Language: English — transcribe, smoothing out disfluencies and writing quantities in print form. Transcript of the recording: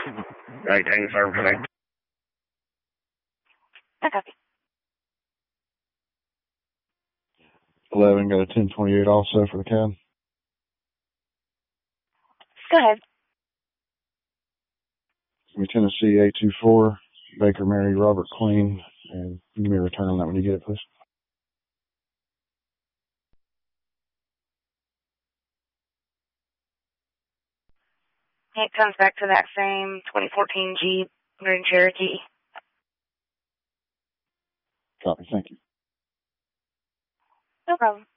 Right, thanks for everything. I copy. 11, got a 1028 also for the cab. Go ahead. Tennessee 824, Baker Mary Robert Queen, and give me a return on that when you get it, please. It comes back to that same 2014 Jeep Grand Cherokee. Copy, thank you. No problem.